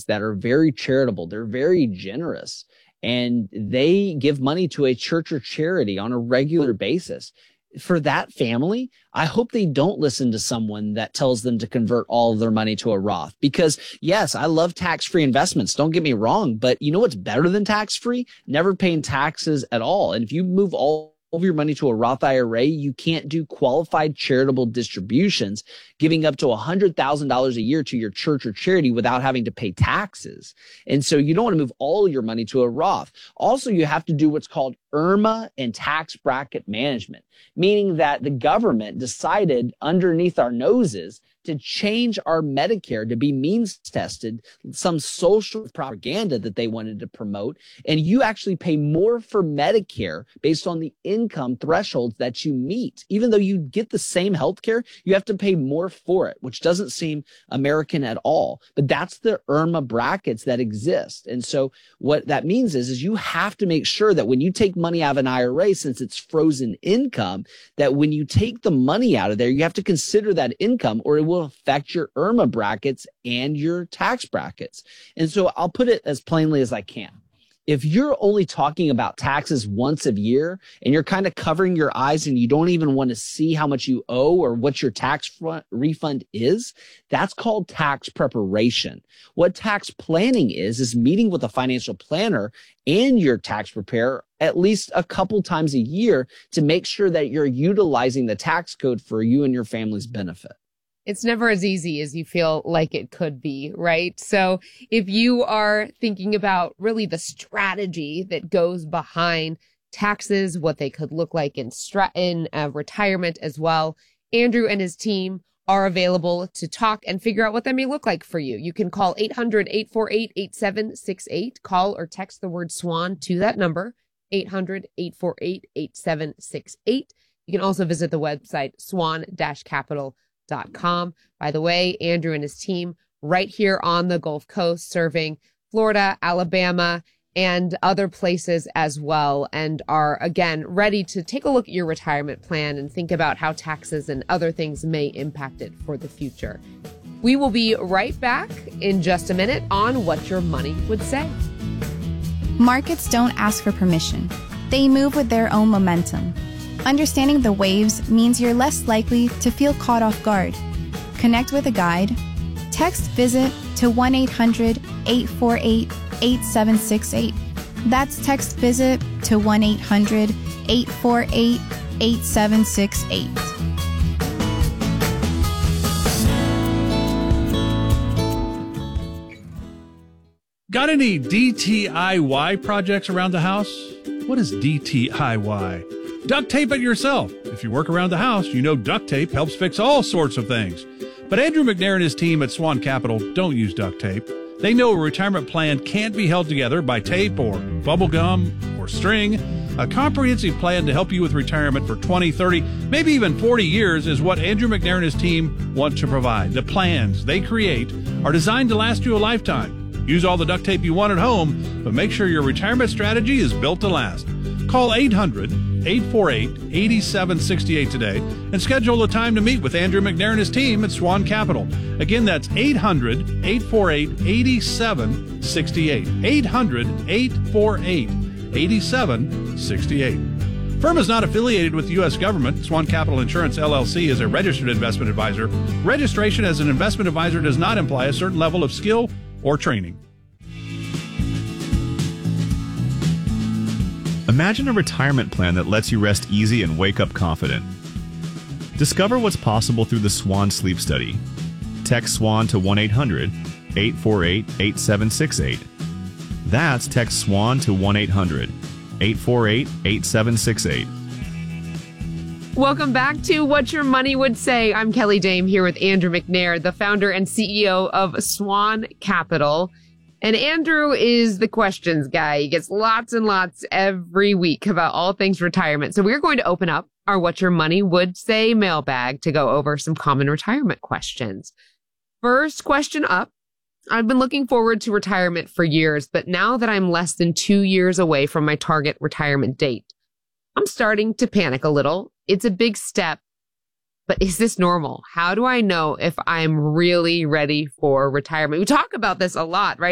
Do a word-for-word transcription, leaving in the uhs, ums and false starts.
families that are very charitable. They're very generous, and they give money to a church or charity on a regular basis. For that family, I hope they don't listen to someone that tells them to convert all of their money to a Roth. Because yes, I love tax-free investments. Don't get me wrong, but you know what's better than tax-free? Never paying taxes at all. And if you move all of your money to a Roth I R A, you can't do qualified charitable distributions, giving up to one hundred thousand dollars a year to your church or charity without having to pay taxes. And so you don't want to move all your money to a Roth. Also, you have to do what's called IRMA and tax bracket management, meaning that the government decided underneath our noses to change our Medicare to be means tested, some social propaganda that they wanted to promote. And you actually pay more for Medicare based on the income thresholds that you meet. Even though you get the same health care, you have to pay more for it, which doesn't seem American at all. But that's the IRMA brackets that exist. And so what that means is, is you have to make sure that when you take money out of an I R A, since it's frozen income, that when you take the money out of there, you have to consider that income, or it will affect your IRMA brackets and your tax brackets. And so I'll put it as plainly as I can. If you're only talking about taxes once a year and you're kind of covering your eyes and you don't even want to see how much you owe or what your tax front refund is, that's called tax preparation. What tax planning is, is meeting with a financial planner and your tax preparer at least a couple times a year to make sure that you're utilizing the tax code for you and your family's benefit. It's never as easy as you feel like it could be, right? So if you are thinking about really the strategy that goes behind taxes, what they could look like in, stra- in uh, retirement as well, Andrew and his team are available to talk and figure out what that may look like for you. You can call eight hundred, eight four eight, eight seven six eight. Call or text the word SWAN to that number, eight hundred, eight four eight, eight seven six eight. You can also visit the website swan dash capital dot com. By the way, Andrew and his team right here on the Gulf Coast, serving Florida, Alabama, and other places as well, and are, again, ready to take a look at your retirement plan and think about how taxes and other things may impact it for the future. We will be right back in just a minute on What Your Money Would Say. Markets don't ask for permission. They move with their own momentum. Understanding the waves means you're less likely to feel caught off guard. Connect with a guide. Text VISIT to one eight hundred, eight four eight, eight seven six eight. That's text VISIT to one eight hundred, eight four eight, eight seven six eight. Got any D T I Y projects around the house? What is D T I Y? Duct tape it yourself. If you work around the house, you know duct tape helps fix all sorts of things. But Andrew McNair and his team at Swan Capital don't use duct tape. They know a retirement plan can't be held together by tape or bubble gum or string. A comprehensive plan to help you with retirement for twenty, thirty, maybe even forty years is what Andrew McNair and his team want to provide. The plans they create are designed to last you a lifetime. Use all the duct tape you want at home, but make sure your retirement strategy is built to last. Call eight hundred, eight four eight, eight seven six eight today and schedule a time to meet with Andrew McNair and his team at Swan Capital. Again, that's eight hundred, eight four eight, eight seven six eight. eight hundred, eight four eight, eight seven six eight. Firm is not affiliated with the U S government. Swan Capital Insurance, L L C is a registered investment advisor. Registration as an investment advisor does not imply a certain level of skill or training. Imagine a retirement plan that lets you rest easy and wake up confident. Discover what's possible through the Swan Sleep Study. Text SWAN to one eight hundred, eight four eight, eight seven six eight. That's text SWAN to one eight hundred, eight four eight, eight seven six eight. Welcome back to What Your Money Would Say. I'm Kelly Dame here with Andrew McNair, the founder and C E O of Swan Capital. And Andrew is the questions guy. He gets lots and lots every week about all things retirement. So we're going to open up our What Your Money Would Say mailbag to go over some common retirement questions. First question up. I've been looking forward to retirement for years, but now that I'm less than two years away from my target retirement date, I'm starting to panic a little. It's a big step, but is this normal? How do I know if I'm really ready for retirement? We talk about this a lot, right?